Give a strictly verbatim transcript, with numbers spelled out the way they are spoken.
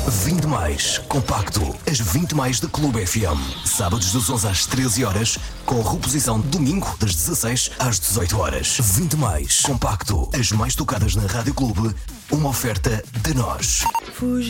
vinte mais compacto, as vinte mais da Clube F M. Sábados das onze às treze horas, com reposição domingo das dezasseis às dezoito horas. vinte mais compacto, as mais tocadas na Rádio Clube, uma oferta de nós.